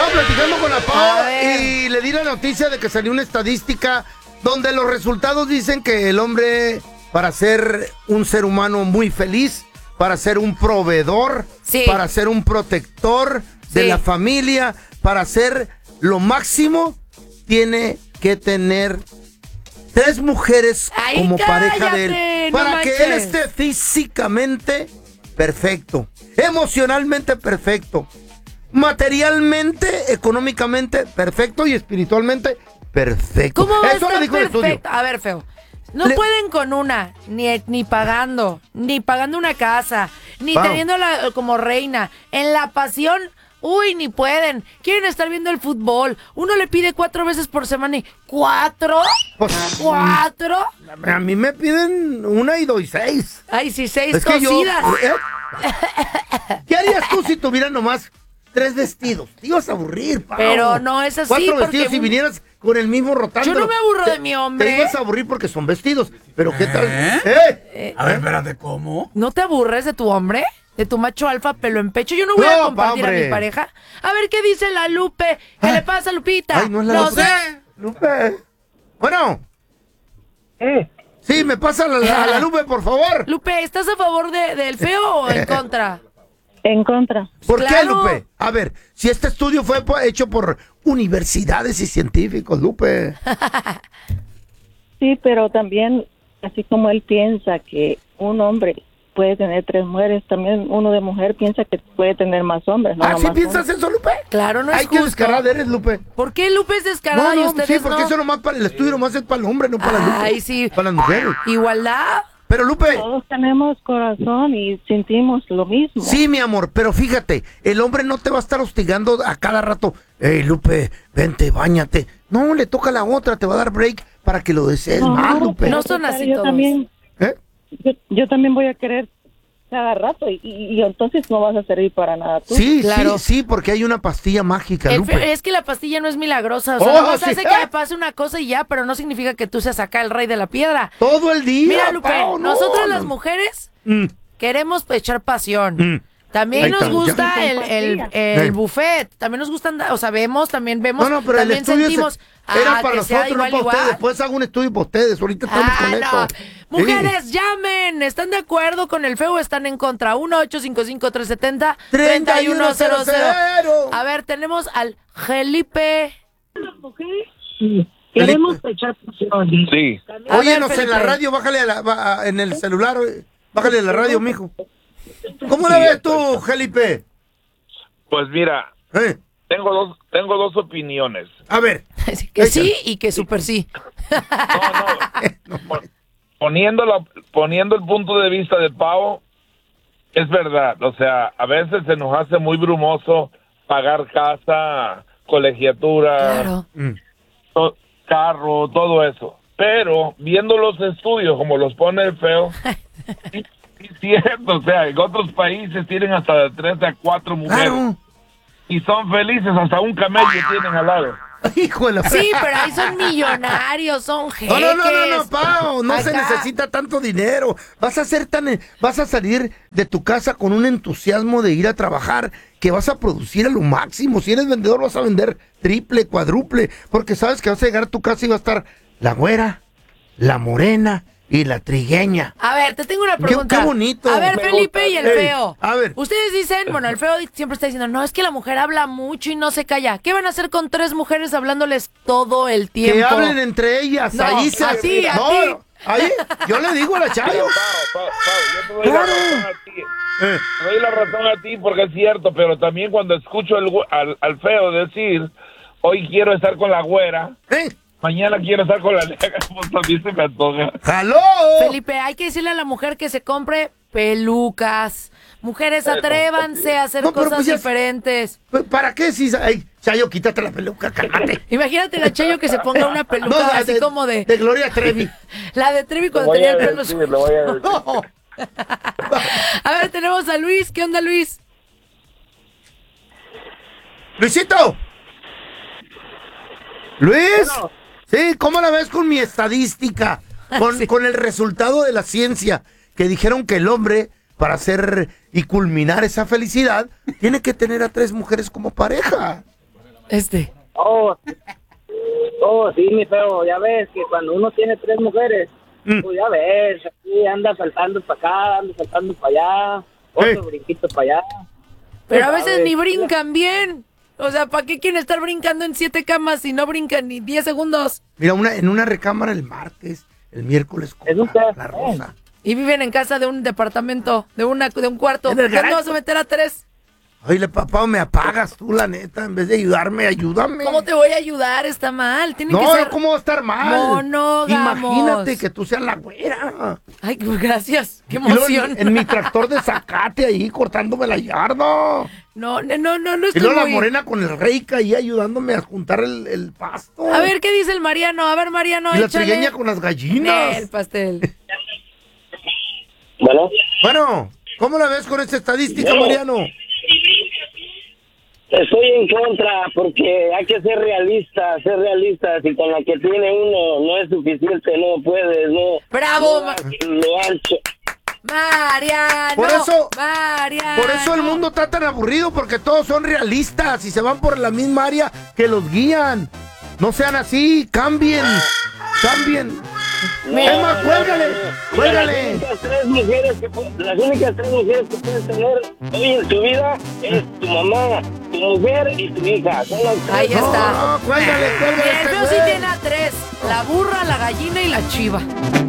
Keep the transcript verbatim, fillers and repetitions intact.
platicando con la Pau y le di la noticia de que salió una estadística donde los resultados dicen que el hombre, para ser un ser humano muy feliz, para ser un proveedor, sí. para ser un protector de sí. la familia, para ser lo máximo, tiene que tener tres mujeres Ay, como cállate, pareja de él. Para no que él esté físicamente perfecto, emocionalmente perfecto, materialmente, económicamente perfecto y espiritualmente perfecto. ¿Cómo va Eso a lo dijo perfecto? el estudio. A ver, feo. No Le... pueden con una, ni, ni pagando, ni pagando una casa, ni wow. teniéndola como reina. En la pasión, uy, ni pueden. Quieren estar viendo el fútbol. Uno le pide cuatro veces por semana y ¿cuatro? Pues, ¿Cuatro? A mí me piden una y doy seis. Ay, sí, seis es cosidas. Yo, ¿eh? ¿Qué harías tú si tuvieras nomás tres vestidos? Te ibas a aburrir, Pau. Pero no es así. Cuatro vestidos si vinieras con el mismo rotando. Yo no me aburro te, de mi hombre. Te ibas a aburrir porque son vestidos. Pero ¿qué tal? ¿Eh? ¿Eh? ¿Eh? A ver, espérate, ¿cómo? ¿No te aburres de tu hombre? ¿De tu macho alfa pelo en pecho? Yo no voy no, a compartir hombre. a mi pareja. A ver, ¿qué dice la Lupe? ¿Qué ah. le pasa, Lupita? Ay, no es la no Lupe. sé. Lupe. Bueno. ¿Eh? Sí, me pasa la, la, la Lupe, por favor. Lupe, ¿estás a favor de, del feo o en contra? En contra. ¿Por claro. qué, Lupe? A ver, si este estudio fue hecho por universidades y científicos, Lupe. Sí, pero también, así como él piensa que un hombre puede tener tres mujeres, también uno de mujer piensa que puede tener más hombres. ¿No? ¿Ah, sí piensas hombres. eso, Lupe? Claro, no es Ay, justo. qué descarada eres, Lupe. ¿Por qué Lupe es descarada no, no, y ustedes sí, porque no? eso nomás para el estudio nomás es para el hombre, no para las mujeres. Ay, sí. Para las mujeres. Igualdad. Pero, Lupe. Todos tenemos corazón y sentimos lo mismo. Sí, mi amor, pero fíjate, el hombre no te va a estar hostigando a cada rato. Ey, Lupe, vente, báñate. No, le toca a la otra, te va a dar break para que lo desees no, más, Lupe. No son así yo todos. También, ¿Eh? yo, yo también voy a querer cada rato y, y, y entonces no vas a servir para nada tú. Sí, claro. sí, sí, porque hay una pastilla mágica, El Lupe. fe- es que la pastilla no es milagrosa, o sea, Oh, no sí. hace que le pase una cosa y ya, pero no significa que tú seas acá el rey de la piedra. Todo el día. Mira, Lupe, Pau, no, nosotras no. las mujeres Mm. queremos echar pasión. Mm. También Ahí nos está, gusta ya. el, el, el Sí. buffet, también nos gustan, o sea, vemos, también vemos, No, no, pero también el estudio sentimos, se- era ah, para que sea nosotros, no igual, para igual. ustedes. Después hago un estudio para ustedes. Ahorita estamos Ah, con no. esto. Mujeres, Sí. llamen. ¿Están de acuerdo con el feo o están en contra? uno ocho cinco cinco, tres siete cero, tres treinta y uno uno cero cero cero. A ver, tenemos al Felipe. Sí. Queremos echar pasión. Sí. A Óyenos ver, en la Felipe. radio, bájale a la, ba- en el celular, oye, bájale a la radio, mijo. ¿Cómo la ves tú, Felipe? Pues mira, ¿Eh? tengo dos, tengo dos opiniones. A ver. Que sí y que súper sí. No, no. Pon- Poniendo, la, poniendo el punto de vista de Pau, es verdad. O sea, a veces se nos hace muy brumoso pagar casa, colegiatura, Claro. Mm. to- carro, todo eso. Pero viendo los estudios como los pone el feo, sí, sí es cierto. O sea, en otros países tienen hasta de tres a cuatro mujeres. Claro. Y son felices, hasta un camello tienen al lado. Hijo de la... Sí, pero ahí son millonarios, son jeques. No, no, no, no, no, Pau, no se Acá. necesita tanto dinero. Vas a ser tan, vas a salir de tu casa con un entusiasmo de ir a trabajar que vas a producir a lo máximo. Si eres vendedor vas a vender triple, cuádruple, porque sabes que vas a llegar a tu casa y va a estar la güera, la morena y la trigueña. A ver, te tengo una Qué- pregunta. qué bonito. A ver, Me Felipe y el Ey, feo. a ver. Ustedes dicen, bueno, el feo siempre está diciendo, no, es que la mujer habla mucho y no se calla. ¿Qué van a hacer con tres mujeres hablándoles todo el tiempo? Que hablen entre ellas, No, ahí se... a ti, a no, ti. no, ahí, yo le digo a la Chayo. Pero, Pau, Pau, Pau, yo te doy Claro. la razón a ti. Eh, Te doy la razón a ti porque es cierto, pero también cuando escucho el gü- al, al feo decir, hoy quiero estar con la güera, eh, mañana quiero estar con la negra, pues también se me antoja. ¡Jaló! Felipe, hay que decirle a la mujer que se compre pelucas. Mujeres, atrévanse a hacer No, pero cosas pues ya- diferentes. ¿Para qué si... Ay, Chayo, quítate la peluca, cálmate. Imagínate la Chayo que se ponga una peluca No, así de, como de... de Gloria Trevi. La de Trevi cuando Lo voy tenía a el pelo decir, suelto. lo voy a decir. No. A ver, tenemos a Luis. ¿Qué onda, Luis? Luisito. Luis. Bueno. Sí, ¿cómo la ves con mi estadística? Con, Sí. con el resultado de la ciencia, que dijeron que el hombre, para hacer y culminar esa felicidad, tiene que tener a tres mujeres como pareja. Este. Oh, oh, sí, mi feo, ya ves que cuando uno tiene tres mujeres, mm. pues ya ves, aquí anda saltando para acá, anda saltando para allá, otro hey. brinquito para allá. Pero a veces ni brincan bien. O sea, ¿para qué quieren estar brincando en siete camas si no brincan ni diez segundos? Mira, una, en una recámara el martes, el miércoles con la, la Rosa. Y viven en casa de un departamento, de una de un cuarto. ¿Cuándo vas a meter a tres? Oye, papá, me apagas tú, la neta, en vez de ayudarme, ayúdame. ¿Cómo te voy a ayudar? Está mal. Tiene no, que ser... ¿cómo va a estar mal? Monógamos. Imagínate que tú seas la güera. Ay, gracias. Qué emoción. En, en mi tractor de zacate ahí, cortándome la yarda. No, no, no, no estoy Y luego muy... la morena con el reika ahí ayudándome a juntar el, el pasto. A ver, ¿qué dice el Mariano? A ver, Mariano, y la échale. trigueña con las gallinas. El pastel. Bueno. Bueno, ¿cómo la ves con esta estadística, Yo. Mariano? Estoy en contra porque hay que ser realistas, ser realistas y con la que tiene uno no es suficiente, no puedes, no. ¡Bravo! No, lo ancho. Mariano, por eso, Mariano. Por eso el mundo está tan aburrido, porque todos son realistas y se van por la misma área que los guían. No sean así, cambien, cambien. Emma, cuélgale, cuélgale. Las únicas tres mujeres que, las únicas tres mujeres que puedes tener hoy en tu vida es tu mamá, tu mujer y tu hija. Son las tres. Ahí está. No, no, cuélgale, cuélgale. El feo sí tiene a tres: la burra, la gallina y la chiva.